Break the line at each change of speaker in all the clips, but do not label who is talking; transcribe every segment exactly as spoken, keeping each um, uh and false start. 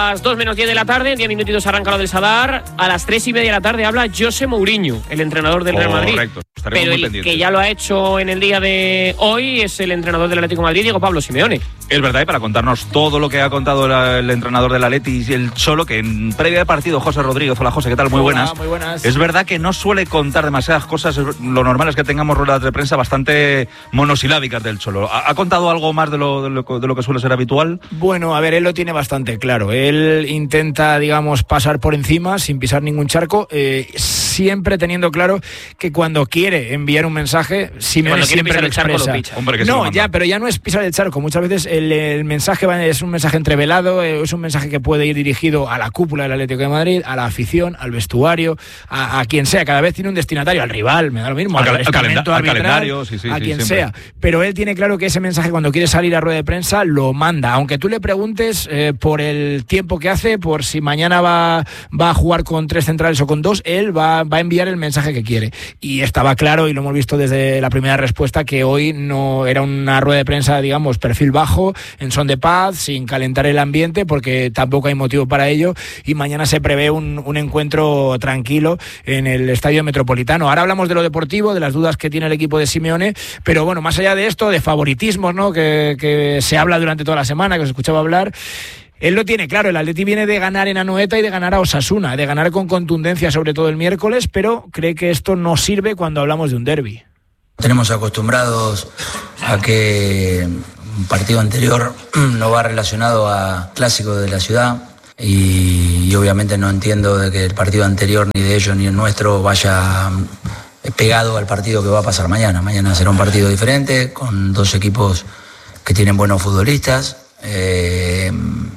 las dos menos diez de la tarde, en diez minutitos arranca lo del Sadar. A las tres y media de la tarde habla José Mourinho, el entrenador del Real Madrid.
Correcto,
pero el pendientes. Que ya lo ha hecho en el día de hoy es el entrenador del Atlético de Madrid, Diego Pablo Simeone.
Es verdad, y para contarnos todo lo que ha contado el, el entrenador del Atleti y el Cholo, que en previa de partido, José Rodríguez. Hola, José, ¿qué tal? Muy
Hola,
buenas.
muy buenas.
Es verdad que no suele contar demasiadas cosas, lo normal es que tengamos ruedas de prensa bastante monosilábicas del Cholo. ¿Ha, ha contado algo más de lo, de, lo, de lo que suele ser habitual?
Bueno, a ver, él lo tiene bastante claro. Él intenta, digamos, pasar por encima sin pisar ningún charco, eh, siempre teniendo claro que cuando quiere enviar un mensaje, Simeone siempre lo expresa.
Lo
Hombre, que
no, ya, pero ya no es pisar el charco. Muchas veces el, el mensaje va, es un mensaje entrevelado, es un mensaje que puede ir dirigido a la cúpula del Atlético de Madrid, a la afición, al vestuario, a, a quien sea. Cada vez tiene un destinatario, al rival, me da lo mismo,
al,
al,
al, calenda-
arbitral,
al calendario, sí, sí,
a
sí,
quien
siempre.
sea. Pero él tiene claro que ese mensaje, cuando quiere salir a rueda de prensa, lo manda. Aunque tú le preguntes eh, por el tiempo que hace, por si mañana va, va a jugar con tres centrales o con dos, él va, va a enviar el mensaje que quiere. Y estaba claro, y lo hemos visto desde la primera respuesta, que hoy no era una rueda de prensa, digamos, perfil bajo, en son de paz, sin calentar el ambiente, porque tampoco hay motivo para ello, y mañana se prevé un, un encuentro tranquilo en el Estadio Metropolitano. Ahora hablamos de lo deportivo, de las dudas que tiene el equipo de Simeone, pero bueno, más allá de esto, de favoritismos, ¿no?, que, que se habla durante toda la semana, que os escuchaba hablar, él lo tiene claro. El Atleti viene de ganar en Anoeta y de ganar a Osasuna, de ganar con contundencia, sobre todo el miércoles, pero cree que esto no sirve cuando hablamos de un derbi.
Tenemos acostumbrados a que un partido anterior no va relacionado a clásico de la ciudad y, y obviamente no entiendo de que el partido anterior ni de ellos ni el nuestro vaya pegado al partido que va a pasar mañana. Mañana será un partido diferente con dos equipos que tienen buenos futbolistas. Eh...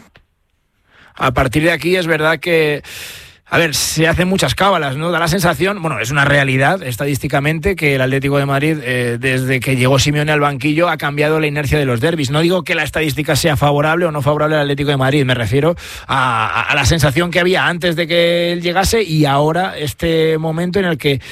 A partir de aquí es verdad que, a ver, se hacen muchas cábalas, ¿no? Da la sensación, bueno, es una realidad estadísticamente, que el Atlético de Madrid, eh, desde que llegó Simeone al banquillo, ha cambiado la inercia de los derbis. No digo que la estadística sea favorable o no favorable al Atlético de Madrid, me refiero a, a la sensación que había antes de que él llegase y ahora este momento en el que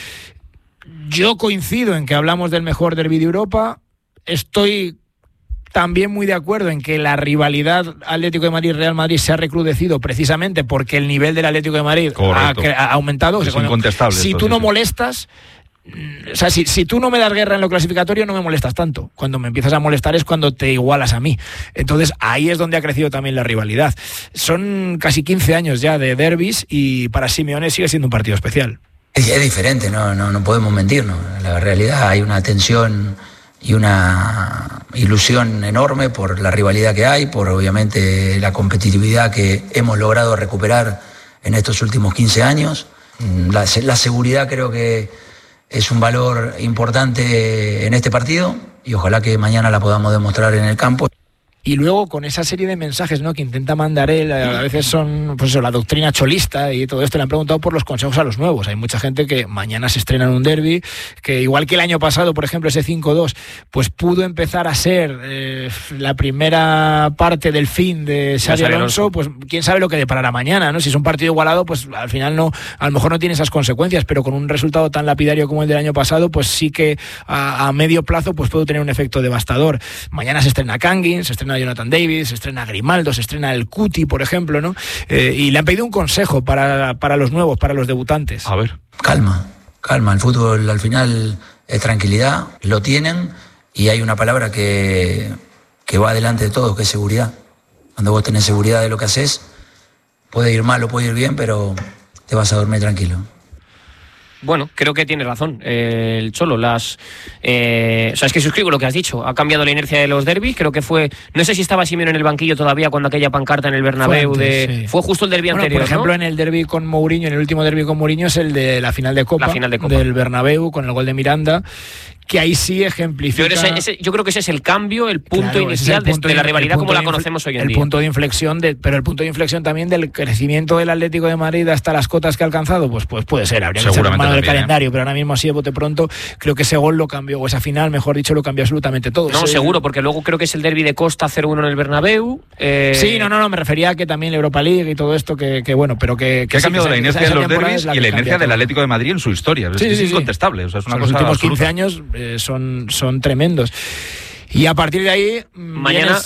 yo coincido en que hablamos del mejor derbi de Europa. Estoy también muy de acuerdo en que la rivalidad Atlético de Madrid-Real Madrid se ha recrudecido precisamente porque el nivel del Atlético de Madrid ha, ha aumentado.
Es
o sea,
incontestable.
Si
esto,
tú
sí,
no
sí.
molestas, o sea, si, si tú no me das guerra en lo clasificatorio, no me molestas tanto. Cuando me empiezas a molestar es cuando te igualas a mí. Entonces ahí es donde ha crecido también la rivalidad. Son casi quince años ya de derbis y para Simeone sigue siendo un partido especial.
Es, es diferente, no, no, no podemos mentirnos. La realidad, hay una tensión y una ilusión enorme por la rivalidad que hay, por obviamente la competitividad que hemos logrado recuperar en estos últimos quince años. La, la seguridad creo que es un valor importante en este partido y ojalá que mañana la podamos demostrar en el campo.
Y luego con esa serie de mensajes, ¿no?, que intenta mandar él, a veces son, pues eso, la doctrina cholista y todo esto, le han preguntado por los consejos a los nuevos. Hay mucha gente que mañana se estrena en un derbi, que igual que el año pasado, por ejemplo, ese cinco dos, pues pudo empezar a ser eh, la primera parte del fin de Xabi Alonso, pues quién sabe lo que deparará mañana, ¿no? Si es un partido igualado, pues al final no, a lo mejor no tiene esas consecuencias, pero con un resultado tan lapidario como el del año pasado, pues sí que a, a medio plazo pues puede tener un efecto devastador. Mañana se estrena Kangin, se estrena Jonathan David, se estrena Grimaldo, se estrena el Cuti, por ejemplo, ¿no? Eh, y le han pedido un consejo para, para los nuevos, para los debutantes.
A ver.
Calma, calma. El fútbol al final es tranquilidad, lo tienen y hay una palabra que, que va delante de todo, que es seguridad. Cuando vos tenés seguridad de lo que haces, puede ir mal o puede ir bien, pero te vas a dormir tranquilo.
Bueno, creo que tiene razón eh, el Cholo. Las, eh, o sea, es que suscribo lo que has dicho. Ha cambiado la inercia de los derbis. Creo que fue, no sé si estaba Simeone en el banquillo todavía cuando aquella pancarta en el Bernabéu
fue, antes,
de,
sí.
fue justo el derbi
bueno,
anterior,
por ejemplo,
¿no?
en el derbi con Mourinho, en el último derbi con Mourinho es el de la final de Copa,
la final de Copa.
del Bernabéu con el gol de Miranda, que ahí sí ejemplifica.
Yo, ese, ese, yo creo que ese es el cambio, el punto
claro,
inicial
el punto
de, de la
de,
rivalidad como la
infle-
conocemos hoy en
el
día.
El punto de inflexión, de, pero el punto de inflexión también del crecimiento del Atlético de Madrid hasta las cotas que ha alcanzado, pues, pues puede ser. Habría que echar mano del calendario, ¿eh? Pero ahora mismo así de bote pronto creo que ese gol lo cambió, o esa final, mejor dicho, lo cambió absolutamente todo.
No,
sí,
seguro, porque luego creo que es el derbi de Costa cero uno en el Bernabéu. Eh...
Sí, no, no, no, me refería a que también la Europa League y todo esto, que, que bueno, pero que...
Que ha cambiado
sí,
la inercia de los derbis y la inercia del Atlético de Madrid en su historia.
Sí,
es
sí,
incontestable.
Sí.
O sea, es una
o sea,
cosa
los últimos
absoluta.
quince años eh, son, son tremendos. Y a partir de ahí...
Mañana...
Vienes...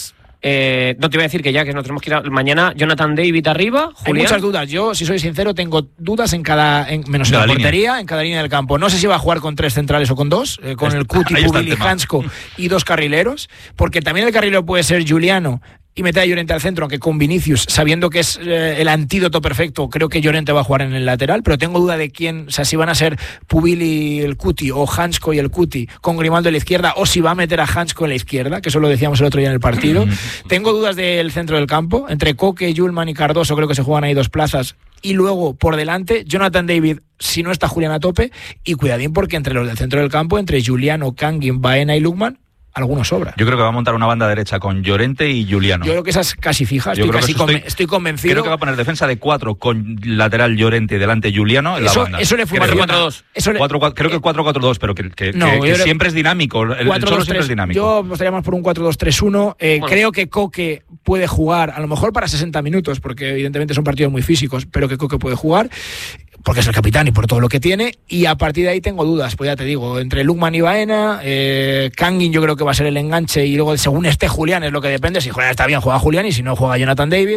Eh, no te iba a decir que ya que nos tenemos que ir a, mañana Jonathan David arriba, Julián.
Hay muchas dudas. Yo, si soy sincero, tengo dudas en cada, en, menos en la portería, en cada línea del campo. No sé si va a jugar con tres centrales o con dos, eh, con el Cuti, Pubil y Hansko y dos carrileros, porque también el carrilero puede ser Giuliano y meter a Llorente al centro, aunque con Vinicius, sabiendo que es eh, el antídoto perfecto, creo que Llorente va a jugar en el lateral, pero tengo duda de quién, o sea, si van a ser Pubil y el Cuti, o Hansko y el Cuti, con Grimaldo en la izquierda, o si va a meter a Hansko en la izquierda, que eso lo decíamos el otro día en el partido. Tengo dudas del centro del campo, entre Koke, Yulman y Cardoso, creo que se juegan ahí dos plazas, y luego por delante, Jonathan David, si no está Julián a tope, y cuidadín porque entre los del centro del campo, entre Giuliano, Kangin, Baena y Lukman, alguno sobra.
Yo creo que va a montar una banda derecha con Llorente y Giuliano.
Yo creo que esa es casi fija, estoy, casi estoy, conven- estoy convencido.
Creo que va a poner defensa de cuatro con lateral Llorente y delante Giuliano en
eso,
la banda.
Eso le funciona.
cuatro cuatro dos.
Creo que cuatro cuatro dos, pero que, que,
no,
que, que siempre es dinámico. El, el Cholo siempre es dinámico.
Yo apostaría más por un cuatro dos tres uno. Eh, bueno. Creo que Koke puede jugar, a lo mejor para sesenta minutos, porque evidentemente son partidos muy físicos, pero que Koke puede jugar, porque es el capitán y por todo lo que tiene, y a partir de ahí tengo dudas, pues ya te digo, entre Lukman y Baena, eh, Kangin yo creo que va a ser el enganche, y luego según esté Julián es lo que depende, si Julián está bien juega Julián y si no juega Jonathan David,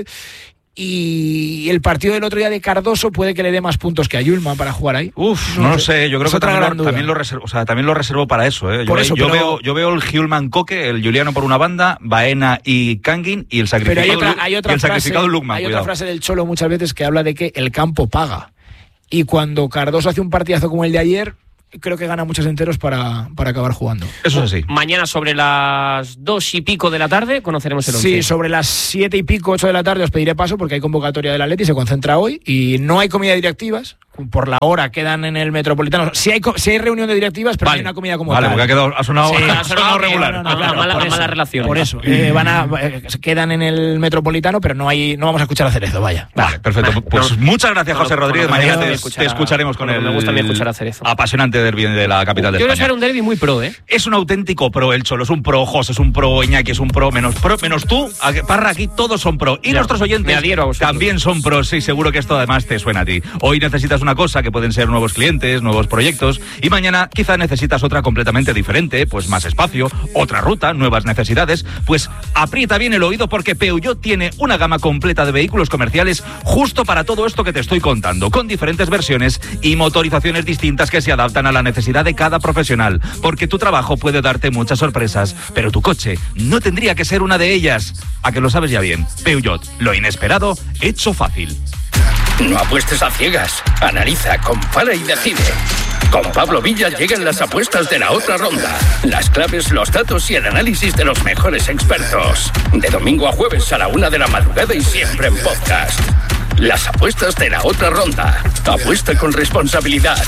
y el partido del otro día de Cardoso puede que le dé más puntos que a Yulman para jugar ahí.
Uf, no, no lo sé, sé. yo creo es que también lo, también, lo reservo, o sea, también lo reservo para eso. ¿eh? Yo,
por eso
yo,
pero...
veo, yo veo el Giulman Koke, el Giuliano por una banda, Baena y Kangin, y el sacrificado,
pero hay otra, hay otra
y el
frase,
sacrificado Lukman.
Hay
cuidado.
otra frase del Cholo muchas veces que habla de que el campo paga. Y cuando Cardoso hace un partidazo como el de ayer, creo que gana muchos enteros para, para acabar jugando.
Eso es así.
Mañana sobre las dos y pico de la tarde conoceremos el once.
Sí, sobre las siete y pico, ocho de la tarde os pediré paso porque hay convocatoria del Atleti, se concentra hoy y no hay comida de directivas. Por la hora quedan en el Metropolitano. Si hay, si hay reunión de directivas, pero vale. no hay una comida como
vale,
tal.
Vale, porque ha, quedado, ha sonado,
sí,
ha sonado regular.
No, no, no, claro, mala,
por
mala
eso,
relación.
Por eso. Eh, van a, eh, quedan en el Metropolitano, pero no hay no vamos a escuchar a Cerezo, vaya.
Vale, vale perfecto. Vale. Pues no, muchas gracias, José no, Rodríguez.
No,
Mañana
no,
te,
escuchar,
te escucharemos con el
me gusta escuchar a Cerezo.
Apasionante derbi de la capital de
Yo
España.
Yo creo que un derbi muy pro, ¿eh?
Es un auténtico pro el Cholo, es un pro José, es un pro Iñaki, es un pro menos pro, menos tú, Parra, aquí todos son pro. Y ya, nuestros oyentes también son pros, sí, seguro que esto además te suena a ti. Hoy necesitas una cosa que pueden ser nuevos clientes, nuevos proyectos, y mañana quizá necesitas otra completamente diferente, pues más espacio, otra ruta, nuevas necesidades. Pues aprieta bien el oído porque Peugeot tiene una gama completa de vehículos comerciales justo para todo esto que te estoy contando, con diferentes versiones y motorizaciones distintas que se adaptan a la necesidad de cada profesional, porque tu trabajo puede darte muchas sorpresas, pero tu coche no tendría que ser una de ellas. A que lo sabes ya bien. Peugeot, lo inesperado hecho fácil.
No apuestes a ciegas. Analiza, compara y decide. Con Pablo Villa llegan las apuestas de la otra ronda. Las claves, los datos y el análisis de los mejores expertos. De domingo a jueves a la una de la madrugada y siempre en podcast. Las apuestas de la otra ronda. Apuesta con responsabilidad.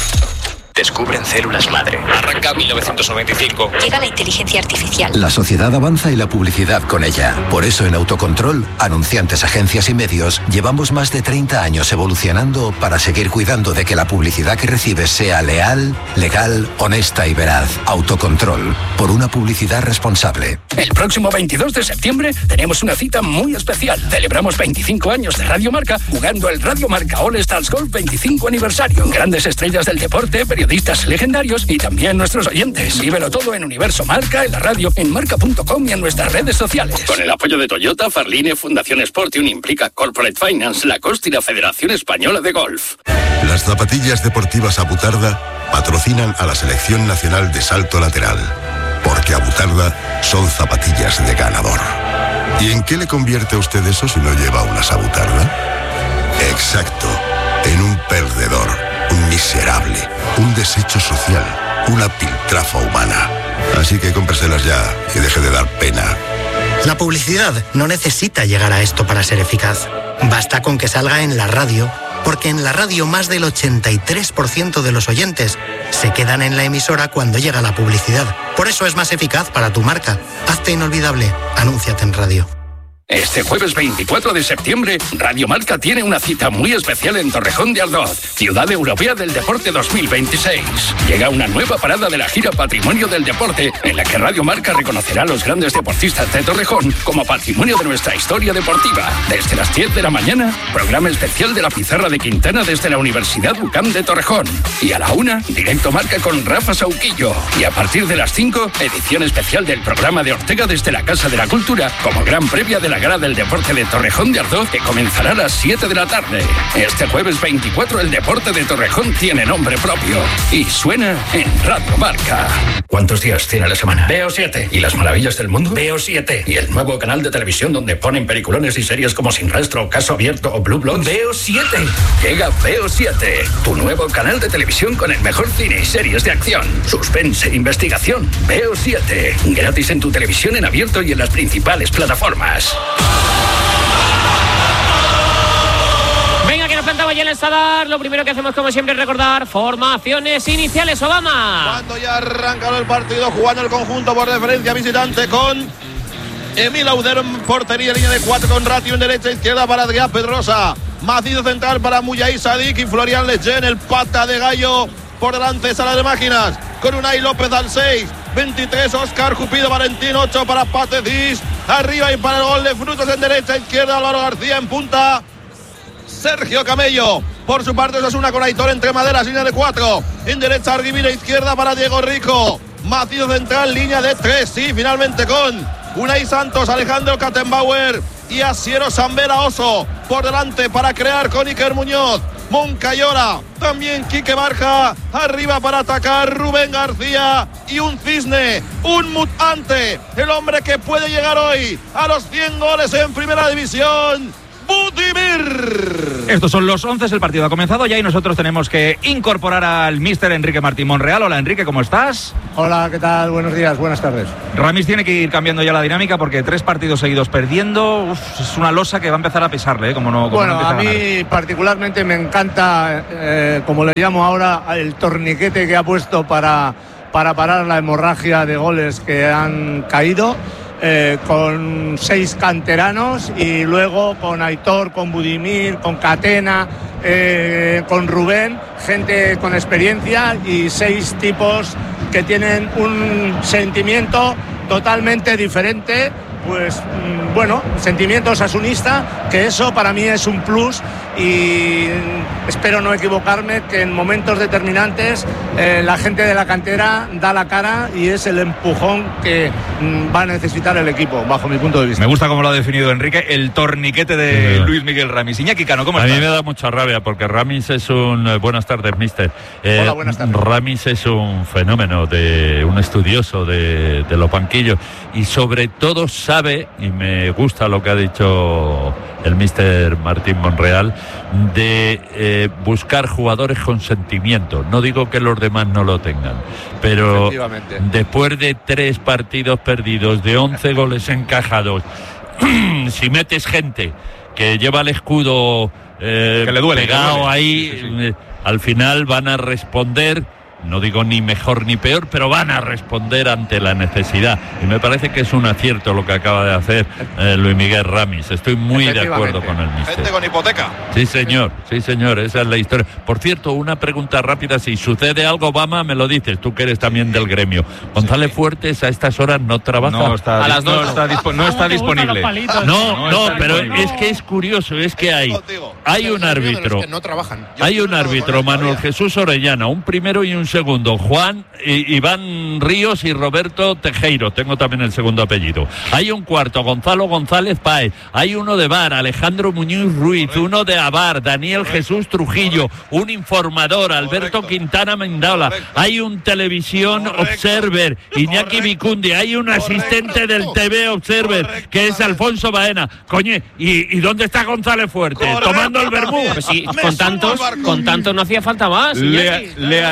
Descubren células madre. Arranca mil novecientos noventa y cinco.
Llega la inteligencia artificial.
La sociedad avanza y la publicidad con ella. Por eso en Autocontrol, anunciantes, agencias y medios, llevamos más de treinta años evolucionando para seguir cuidando de que la publicidad que recibes sea leal, legal, honesta y veraz. Autocontrol, por una publicidad responsable.
El próximo veintidós de septiembre tenemos una cita muy especial. Celebramos veinticinco años de Radio Marca jugando el Radio Marca All Stars Golf veinticinco aniversario. Grandes estrellas del deporte, periodistas legendarios y también nuestros oyentes. Vívelo todo en Universo Marca, en la radio, en marca punto com y en nuestras redes sociales. Con el apoyo de Toyota, Farline, Fundación Sportium, Implica Corporate Finance, Lacoste y la Federación Española de Golf.
Las zapatillas deportivas Abutarda patrocinan a la Selección Nacional de Salto Lateral, porque Abutarda son zapatillas de ganador. ¿Y en qué le convierte a usted eso si no lleva unas Abutarda? Exacto, en un perdedor, un miserable, un desecho social, una piltrafa humana. Así que cómpreselas ya y deje de dar pena.
La publicidad no necesita llegar a esto para ser eficaz. Basta con que salga en la radio, porque en la radio más del ochenta y tres por ciento de los oyentes se quedan en la emisora cuando llega la publicidad. Por eso es más eficaz para tu marca. Hazte inolvidable. Anúnciate en radio.
Este jueves veinticuatro de septiembre, Radio Marca tiene una cita muy especial en Torrejón de Ardoz, Ciudad Europea del Deporte dos mil veintiséis. Llega una nueva parada de la gira Patrimonio del Deporte, en la que Radio Marca reconocerá a los grandes deportistas de Torrejón como patrimonio de nuestra historia deportiva. Desde las diez de la mañana, programa especial de la Pizarra de Quintana desde la Universidad UCAM de Torrejón. Y a la una, directo Marca con Rafa Sauquillo. Y a partir de las cinco, edición especial del programa de Ortega desde la Casa de la Cultura, como gran previa de la Gala del Deporte de Torrejón de Ardoz, que comenzará a las siete de la tarde. Este jueves veinticuatro el deporte de Torrejón tiene nombre propio y suena en Radio Marca.
¿Cuántos días tiene la semana?
Veo siete.
¿Y las maravillas del mundo?
Veo siete.
¿Y el nuevo canal de televisión donde ponen peliculones y series como Sin Rastro, Caso Abierto o Blue Bloods?
Veo siete.
Llega Veo siete, tu nuevo canal de televisión con el mejor cine y series de acción, suspense e investigación. Veo siete, gratis en tu televisión en abierto y en las principales plataformas.
Venga, que nos plantaba ya el Estadar. Lo primero que hacemos, como siempre, es recordar formaciones iniciales. Obama.
Cuando ya arranca el partido, jugando el conjunto por referencia visitante con Emil Audero en portería, línea de cuatro con Ratio en derecha, izquierda para Adrián Pedrosa, Macizo central para Muyay Sadik y Florian Lejeune, el pata de gallo por delante, sala de máquinas con Unai López al seis, veintitrés Óscar Cupido Valentín, ocho para Patecis, arriba y para el gol de Frutos en derecha, izquierda Álvaro García en punta, Sergio Camello. Por su parte, Osasuna con Aitor entre maderas, línea de cuatro. En derecha, Arguimira, izquierda para Diego Rico. Macizo central, línea de tres. Sí, finalmente con Unai Santos, Alejandro Kattenbauer y Asiero Sambera Oso. Por delante para crear con Iker Muñoz. Moncayora, también Quique Barja. Arriba para atacar Rubén García. Y un cisne, un mutante. El hombre que puede llegar hoy a los cien goles en primera división. Budimir.
Estos son los once, el partido ha comenzado ya y nosotros tenemos que incorporar al míster Enrique Martín Monreal. Hola Enrique, ¿cómo estás?
Hola, ¿qué tal? Buenos días, buenas tardes.
Ramis tiene que ir cambiando ya la dinámica porque tres partidos seguidos perdiendo, uf, es una losa que va a empezar a pesarle, ¿eh? Como no, como
bueno,
no
a mí
a
particularmente me encanta, eh, como le llamo ahora, el torniquete que ha puesto para, para parar la hemorragia de goles que han caído. Eh, con seis canteranos y luego con Aitor, con Budimir, con Catena, eh, con Rubén, gente con experiencia y seis tipos que tienen un sentimiento totalmente diferente. Pues bueno, sentimiento osasunista, que eso para mí es un plus y espero no equivocarme, que en momentos determinantes eh, la gente de la cantera da la cara y es el empujón que mm, va a necesitar el equipo, bajo mi punto de vista.
Me gusta cómo lo ha definido Enrique, el torniquete de sí, Luis Miguel Ramis. Iñaki Cano, ¿cómo estás?
A mí me da mucha rabia porque Ramis es un... Eh, buenas tardes, mister.
Eh, Hola, buenas tardes.
Ramis es un fenómeno, de un estudioso de, de los banquillos y sobre todo sabe, y me gusta lo que ha dicho el míster Martín Monreal, de eh, buscar jugadores con sentimiento. No digo que los demás no lo tengan, pero después de tres partidos perdidos, de once goles encajados, si metes gente que lleva el escudo eh,
que le duele,
pegado
que duele.
ahí, sí, sí, sí. Eh, al final van a responder. No digo ni mejor ni peor, pero van a responder ante la necesidad. Y me parece que es un acierto lo que acaba de hacer eh, Luis Miguel Ramis. Estoy muy de acuerdo con el míster.
Gente con hipoteca.
Sí, señor. Sí, señor. Esa es la historia. Por cierto, una pregunta rápida. Si sucede algo, Obama, me lo dices. Tú que eres también del gremio. González sí. Fuertes a estas horas no trabaja.
No está,
a las
no
dos.
Está, dispo, no está disponible.
No, no, no pero disponible. Es que es curioso. Es que hay, hay un árbitro.
No trabajan.
Hay un árbitro, Manuel Jesús Orellana, un primero y un segundo. Juan Iván Ríos y Roberto Tejero, tengo también el segundo apellido. Hay un cuarto, Gonzalo González Páez. Hay uno de V A R, Alejandro Muñoz Ruiz. Correcto. Uno de A V A R, Daniel Correcto. Jesús Trujillo. Correcto. Un informador, Alberto Correcto. Quintana Mendaola. Correcto. Hay un Televisión Correcto. Observer, Iñaki Correcto. Vicundi. Hay un Correcto. Asistente del T V Observer, Correcto. Que es Alfonso Baena. Coño, ¿y, y dónde está González Fuerte? Correcto. Tomando el vermú.
Pues sí, con tantos, con tantos no hacía falta más.
Le, le haremos... Le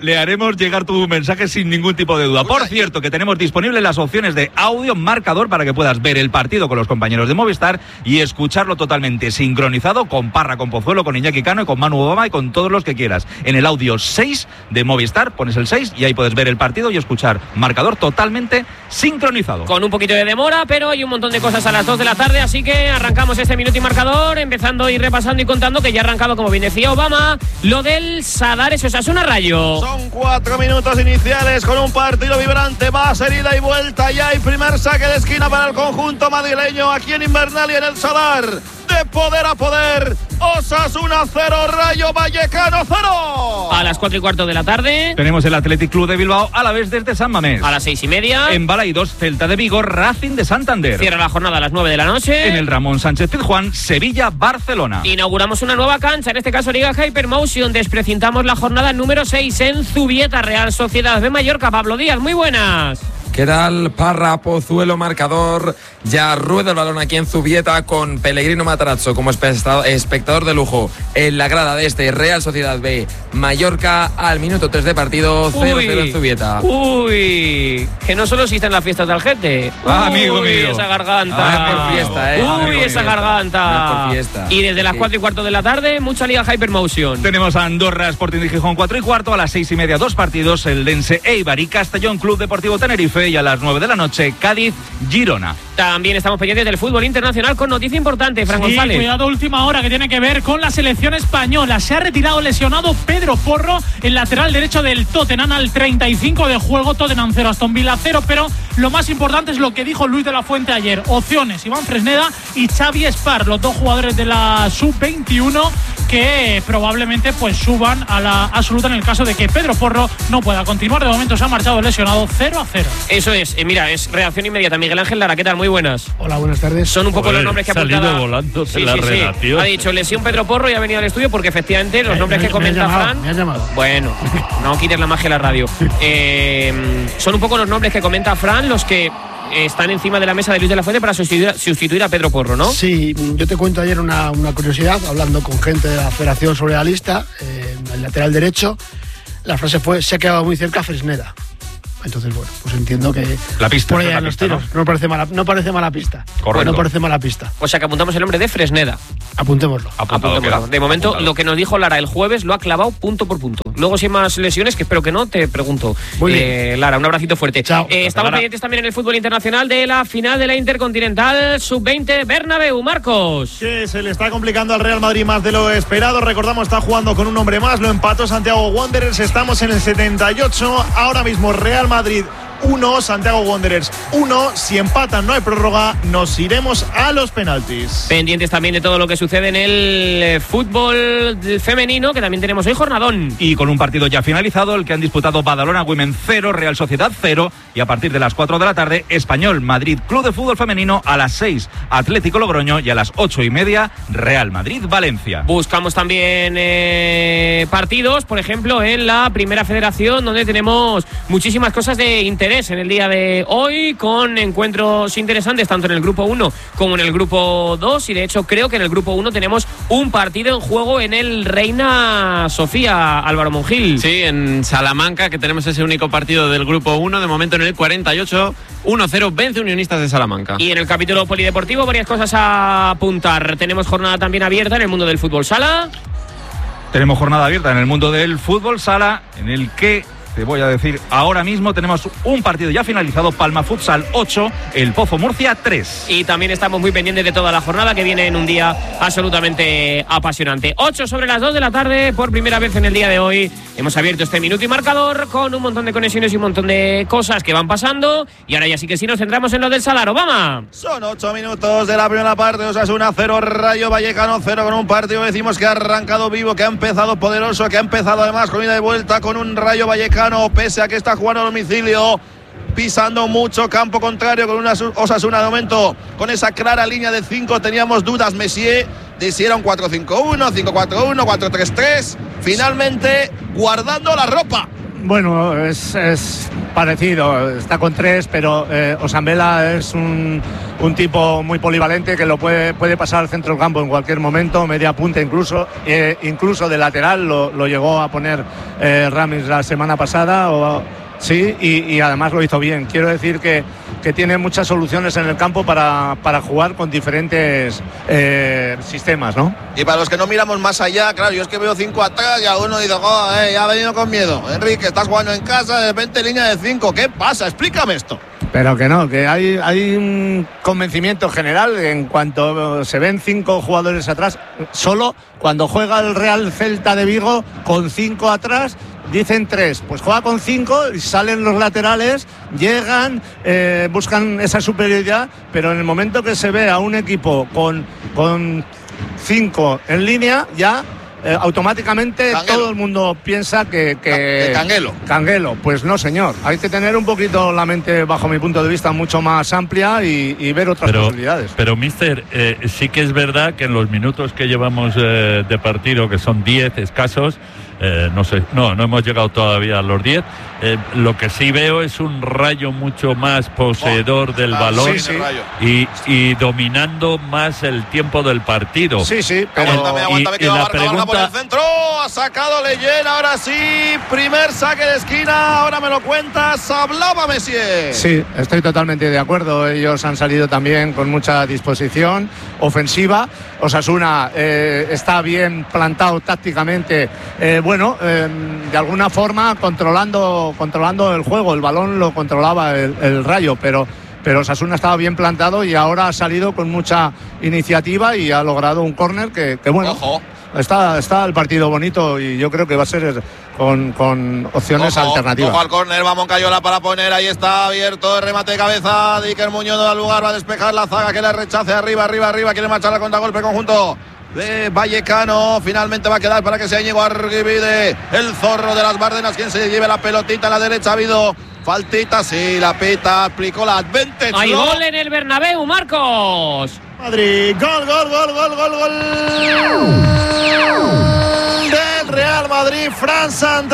le haremos llegar tu mensaje sin ningún tipo de duda. Por cierto, que tenemos disponibles las opciones de audio marcador para que puedas ver el partido con los compañeros de Movistar y escucharlo totalmente sincronizado con Parra, con Pozuelo, con Iñaki Cano y con Manu Obama y con todos los que quieras. En el audio seis de Movistar pones el seis y ahí puedes ver el partido y escuchar marcador totalmente sincronizado.
Con un poquito de demora, pero hay un montón de cosas a las dos de la tarde, así que arrancamos este minuto y marcador, empezando y repasando y contando que ya ha arrancado, como bien decía Obama, lo del Sadares Osasuna Rayo.
Son cuatro minutos iniciales con un partido vibrante, va a ser ida y vuelta, ya hay primer saque de esquina para el conjunto madrileño aquí en Invernal y en el Sadar. De poder a poder, Osasuna cero, Rayo Vallecano cero.
A las cuatro y cuarto de la tarde
tenemos el Athletic Club de Bilbao a la vez desde San Mamés.
A las seis y media
en Balaidos, Celta de Vigo, Racing de Santander.
Cierra la jornada a las nueve de la noche
en el Ramón Sánchez Pizjuán, Sevilla, Barcelona.
Inauguramos una nueva cancha, en este caso Liga Hypermotion. Desprecintamos la jornada número seis en Zubieta, Real Sociedad de Mallorca. Pablo Díaz, muy buenas.
¿Qué tal? Parra, Pozuelo, marcador. Ya rueda el balón aquí en Zubieta con Pellegrino Matarazzo como espectador de lujo en la grada de este Real Sociedad B Mallorca al minuto tres de partido, cero cero en Zubieta.
Uy, que no solo existen las fiestas del gente.
Ah, amigo
Uy,
mío.
esa garganta.
Ah, por fiesta, eh.
Uy,
amigo
esa
mío.
garganta.
No por fiesta.
Y desde las cuatro y cuarto de la tarde, mucha Liga Hypermotion.
Tenemos a Andorra Sporting de Gijón cuatro y cuarto, a las seis y media dos partidos, el Dense Eibar y Castellón Club Deportivo Tenerife, y a las nueve de la noche Cádiz Girona.
También estamos pendientes del fútbol internacional con noticia importante, Fran
sí,
González.
Cuidado, última hora, que tiene que ver con la selección española. Se ha retirado lesionado Pedro Porro, el lateral derecho del Tottenham, al treinta y cinco de juego. Tottenham cero, Aston Villa cero, pero lo más importante es lo que dijo Luis de la Fuente ayer. Opciones, Iván Fresneda y Xavi Espar, los dos jugadores de la sub veintiuno que probablemente pues suban a la absoluta en el caso de que Pedro Porro no pueda continuar. De momento se ha marchado lesionado cero a cero.
Eso es, eh, mira, es reacción inmediata. Miguel Ángel Lara, ¿qué tal? Muy buenas.
Hola, buenas tardes.
Son un poco
Joder,
los nombres que ha
salido
apuntado.
volando
Sí,
la
sí, sí.
redacción.
Ha dicho lesión Pedro Porro y ha venido al estudio porque efectivamente los
Eh,
nombres
me-
que
me ha
comenta
llamado,
Fran.
me ha llamado.
Bueno, no quites la magia de la radio. Eh, son un poco los nombres que comenta Fran los que están encima de la mesa de Luis de la Fuente para sustituir, sustituir a Pedro Porro, ¿no?
Sí, yo te cuento ayer una, una curiosidad, hablando con gente de la Federación sobre la lista, eh, el lateral derecho, la frase fue: se ha quedado muy cerca Fresneda. Entonces, bueno, pues entiendo que
La pista,
por ahí
esa es
van
la
los
pista,
tiros. ¿no? No parece mala, no parece mala pista.
Correcto.
No parece mala pista.
O sea que apuntamos el nombre de Fresneda.
Apuntémoslo.
Apuntado
Apuntémoslo.
queda.
De momento,
Apuntado.
lo que nos dijo Lara el jueves lo ha clavado punto por punto. Luego, si hay más lesiones, que espero que no, te pregunto.
Muy bien.
Eh, Lara, un abracito fuerte.
Chao.
Eh, estamos
Lara.
pendientes también en el fútbol internacional de la final de la Intercontinental sub veinte Bernabéu. Marcos.
Que se le está complicando al Real Madrid más de lo esperado. Recordamos, está jugando con un hombre más. Lo empató Santiago Wanderers. Estamos en el setenta y ocho. Ahora mismo Real Madrid uno, Santiago Wanderers uno. Si empatan, no hay prórroga. Nos iremos a los penaltis.
Pendientes también de todo lo que sucede en el eh, fútbol femenino, que también tenemos hoy jornadón.
Y con un partido ya finalizado, el que han disputado Badalona Women cero, Real Sociedad cero, y a partir de las cuatro de la tarde, Español Madrid Club de Fútbol Femenino, a las seis, Atlético Logroño, y a las ocho y media, Real Madrid Valencia.
Buscamos también eh, partidos, por ejemplo, en la Primera Federación, donde tenemos muchísimas cosas de interés en el día de hoy, con encuentros interesantes tanto en el grupo uno como en el grupo dos, y de hecho creo que en el grupo uno tenemos un partido en juego en el Reina Sofía, Álvaro Monjil.
Sí, en Salamanca, que tenemos ese único partido del grupo uno, de momento en el cuarenta y ocho, uno cero, vence Unionistas de Salamanca.
Y en el capítulo polideportivo varias cosas a apuntar. Tenemos jornada también abierta en el mundo del fútbol sala.
Tenemos jornada abierta en el mundo del fútbol sala, en el que te voy a decir ahora mismo tenemos un partido ya finalizado: Palma Futsal ocho, El Pozo Murcia tres.
Y también estamos muy pendientes de toda la jornada, que viene en un día absolutamente apasionante. ocho sobre las dos de la tarde, por primera vez en el día de hoy hemos abierto este minuto y marcador con un montón de conexiones y un montón de cosas que van pasando. Y ahora ya sí que sí nos centramos en lo del Salar. Obama.
Son ocho minutos de la primera parte. Osasuna cero, Rayo Vallecano cero, con un partido, decimos, que ha arrancado vivo, que ha empezado poderoso, que ha empezado además con ida y vuelta, con un Rayo Vallecano, pese a que está jugando a domicilio, pisando mucho campo contrario, con una Osasuna de momento con esa clara línea de cinco. Teníamos dudas, Messier, de si era un cuatro cinco uno, cinco cuatro uno, cuatro tres tres. Finalmente guardando la ropa.
Bueno, es, es parecido, está con tres, pero eh, Osambela es un, un tipo muy polivalente que lo puede, puede pasar al centro del campo en cualquier momento, media punta incluso, eh, incluso de lateral, lo, lo llegó a poner eh, Ramis la semana pasada, o, sí, y, y además lo hizo bien. Quiero decir que, que tiene muchas soluciones en el campo para, para jugar con diferentes eh, sistemas, ¿no?
Y para los que no miramos más allá, claro, yo es que veo cinco atrás y alguno dice, oh, eh, ya ha venido con miedo. Enrique, estás jugando en casa, de repente línea de cinco, ¿qué pasa? Explícame esto.
Pero que no, que hay, hay un convencimiento general en cuanto se ven cinco jugadores atrás. Solo cuando juega el Real Celta de Vigo con cinco atrás, dicen tres, pues juega con cinco y salen los laterales, llegan, eh, buscan esa superioridad, pero en el momento que se ve a un equipo con, con cinco en línea, ya eh, automáticamente Canguelo. Todo el mundo piensa que, que,
que Canguelo.
Canguelo, pues no señor, hay que tener un poquito la mente, bajo mi punto de vista, mucho más amplia y, y ver otras
pero,
posibilidades.
Pero mister, eh, sí que es verdad que en los minutos que llevamos eh, de partido, que son diez escasos, Eh, no sé, no, no hemos llegado todavía a los diez. Eh, lo que sí veo es un Rayo mucho más poseedor oh, del ah, balón
sí, sí.
Y, y dominando más el tiempo del partido.
Sí, sí, pero
aguántame, aguántame, y, que y va la Barca, pregunta... Barca por el centro, ha sacado Leyen, ahora sí, primer saque de esquina, ahora me lo cuentas, hablaba Messier.
Sí, estoy totalmente de acuerdo, ellos han salido también con mucha disposición ofensiva. Osasuna eh, está bien plantado tácticamente, eh, bueno, eh, de alguna forma controlando, controlando el juego, el balón lo controlaba el, el Rayo, pero, pero Osasuna estaba bien plantado y ahora ha salido con mucha iniciativa y ha logrado un córner que, que bueno,
Ojo.
Está, está el partido bonito y yo creo que va a ser con, con opciones
ojo,
alternativas.
Ojo al córner, va Moncayola para poner, ahí está abierto el remate de cabeza, Dicker Muñoz no da lugar, va a despejar la zaga que le rechace, arriba, arriba, arriba, quiere marchar a contragolpe conjunto de Vallecano, finalmente va a quedar para que sea Íñigo Arguibide, el zorro de las Bárdenas, quien se lleve la pelotita a la derecha. Ha habido faltita, sí, la pita, aplicó la advantage.
Hay gol en el Bernabéu, Marcos.
Madrid, gol, gol, gol, gol, gol, gol del Real Madrid, Fran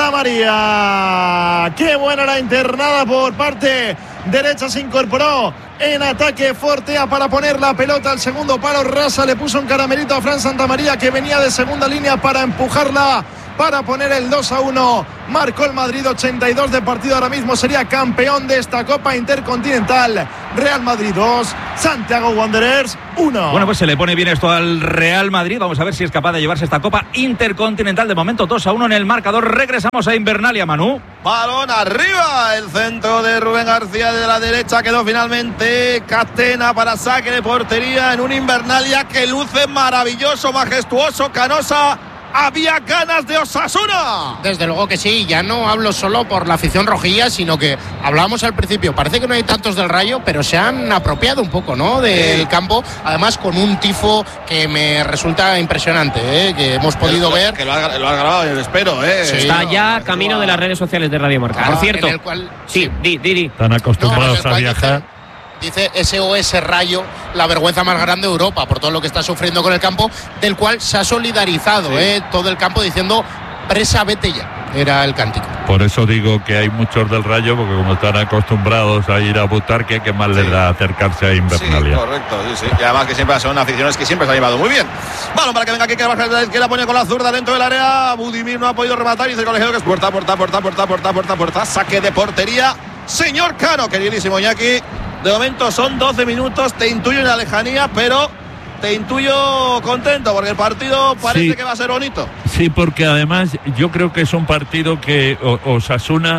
Santamaría. Qué buena la internada por parte derecha, se incorporó en ataque Fortea para poner la pelota al segundo palo. Rasa le puso un caramelito a Fran Santamaría, que venía de segunda línea, para empujarla, para poner el dos a uno. Marcó el Madrid, ochenta y dos de partido, ahora mismo sería campeón de esta Copa Intercontinental. Real Madrid dos, Santiago Wanderers uno.
Bueno, pues se le pone bien esto al Real Madrid. Vamos a ver si es capaz de llevarse esta Copa Intercontinental. De momento dos a uno en el marcador. Regresamos a Invernalia, Manu.
Balón arriba, el centro de Rubén García de la derecha, quedó finalmente Catena para saque de portería en un Invernalia que luce maravilloso, majestuoso. Canosa, había ganas de Osasuna.
Desde luego que sí, ya no hablo solo por la afición rojilla, sino que hablábamos al principio, parece que no hay tantos del Rayo, pero se han apropiado un poco, ¿no?, del sí. campo, además con un tifo que me resulta impresionante, ¿eh?, que hemos podido
que,
ver.
Que lo ha, lo ha grabado, yo espero, ¿eh?
Sí, está no, ya camino de las redes sociales de Radio Marca. Ah, por cierto, en el cual, sí, di, di, di.
Están acostumbrados no, a viajar.
Dice, dice S O S Rayo, la vergüenza más grande de Europa por todo lo que está sufriendo con el campo, del cual se ha solidarizado, sí. eh, todo el campo, diciendo presa, vete ya, era el cántico.
Por eso digo que hay muchos del Rayo, porque como están acostumbrados a ir a Butarque, que más sí. les da acercarse a Invernalia.
Sí, correcto, sí, sí. Y además que siempre son aficiones que siempre se han llevado muy bien. Balón para que venga aquí, que baja de la izquierda, pone con la zurda dentro del área. Budimir no ha podido rematar y dice el colegiado que es puerta, puerta, puerta, puerta, puerta, puerta, puerta. Saque de portería. Señor Cano, queridísimo Iñaki. De momento son doce minutos, te intuyo en la lejanía, pero te intuyo contento porque el partido parece sí, que va a ser bonito.
Sí, porque además yo creo que es un partido que Osasuna,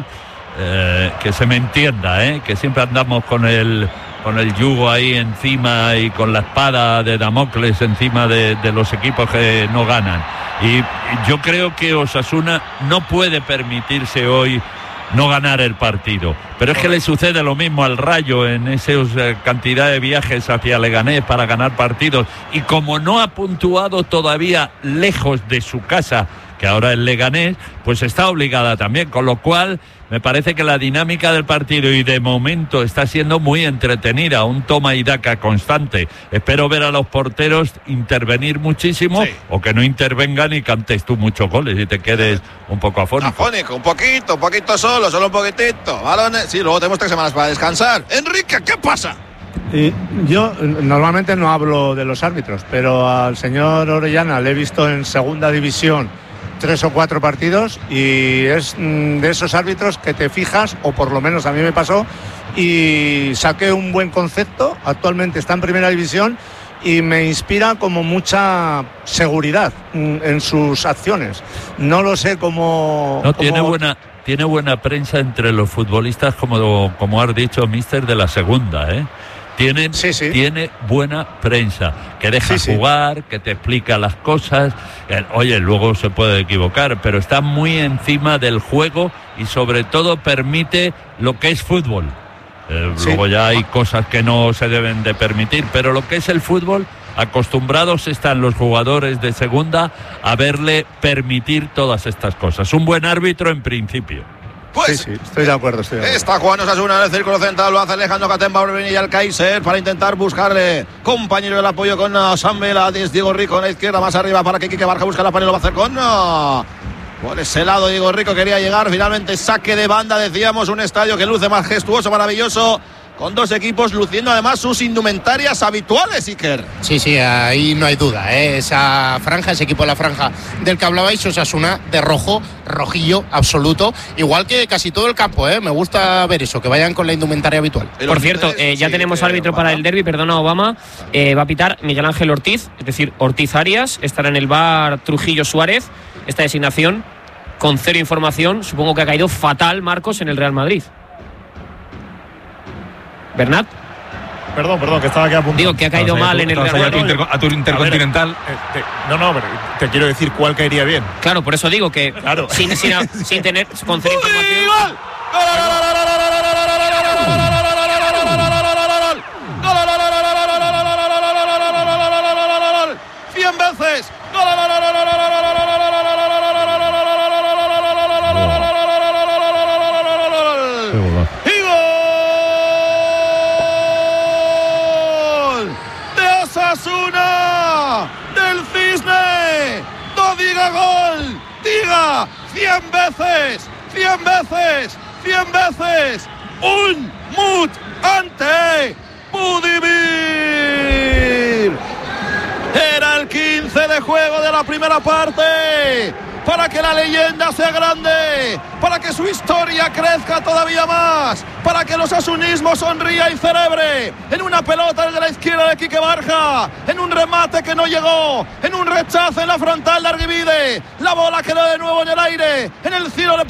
eh, que se me entienda, eh, que siempre andamos con el, con el yugo ahí encima y con la espada de Damocles encima de, de los equipos que no ganan. Y yo creo que Osasuna no puede permitirse hoy no ganar el partido, pero es que le sucede lo mismo al Rayo en esa eh, cantidad de viajes hacia Leganés para ganar partidos, y como no ha puntuado todavía lejos de su casa que ahora es Leganés, pues está obligada también, con lo cual me parece que la dinámica del partido y de momento está siendo muy entretenida, un toma y daca constante. Espero ver a los porteros intervenir muchísimo, sí, o que no intervengan y cantes tú muchos goles y te quedes un poco afónico.
Afónico, un poquito, un poquito solo, solo un poquitito. Balones, sí, luego tenemos tres semanas para descansar. Enrique, ¿qué pasa?
Y yo normalmente no hablo de los árbitros, pero al señor Orellana le he visto en segunda división tres o cuatro partidos y es de esos árbitros que te fijas, o por lo menos a mí me pasó, y saqué un buen concepto. Actualmente está en primera división y me inspira como mucha seguridad en sus acciones. No lo sé cómo...
No,
cómo...
tiene buena... Tiene buena prensa entre los futbolistas, como, como has dicho, míster, de la segunda, ¿eh? Tiene, sí, sí. tiene buena prensa, que deja sí, jugar, sí. que te explica las cosas. Oye, luego se puede equivocar, pero está muy encima del juego y sobre todo permite lo que es fútbol. Eh, sí. Luego ya hay cosas que no se deben de permitir, pero lo que es el fútbol, acostumbrados están los jugadores de segunda a verle permitir todas estas cosas. Un buen árbitro en principio.
Pues
sí, sí, estoy de acuerdo, estoy de acuerdo.
Está Juan Osasuna en el círculo central, lo hace Alejandro Catemba y al Kaiser para intentar buscarle compañero del apoyo con uh, Sam Vela, Diego Rico en la izquierda, más arriba para que Quique Barja busca la panel, lo va a hacer con uh, por ese lado Diego Rico, quería llegar, finalmente saque de banda, decíamos, un estadio que luce majestuoso, maravilloso, con dos equipos luciendo además sus indumentarias habituales, Iker.
Sí, sí, ahí no hay duda, ¿eh? Esa franja, ese equipo de la franja del que hablabais, Osasuna de rojo, rojillo absoluto, igual que casi todo el campo, ¿eh? Me gusta ver eso, que vayan con la indumentaria habitual.
Por cierto, eh, ya sí, tenemos árbitro para el derbi, perdona Obama, eh, va a pitar Miguel Ángel Ortiz, es decir, Ortiz Arias, estará en el bar Trujillo Suárez, esta designación con cero información, supongo que ha caído fatal Marcos en el Real Madrid. ¿Bernat?
Perdón, perdón, que estaba aquí a punto.
Digo que ha caído mal en el Real Madrid.
A tu, interco a tu intercontinental.
A ver, eh, te, no, no, pero te quiero decir cuál caería bien.
Claro, por eso digo que claro. sin, sin, sin tener con cero información.
¡Gol! ¡Cien veces! Gol, diga, cien veces, cien veces, cien veces, un mut ante Budimir. Era el quince de juego de la primera parte, para que la leyenda sea grande, para que su historia crezca todavía más, para que el osasunismo sonría y cerebre, en una pelota desde la izquierda de Quique Barja, en un remate que no llegó, en un rechazo en la frontal de Arguibide, la bola quedó de nuevo en el aire, en el cielo de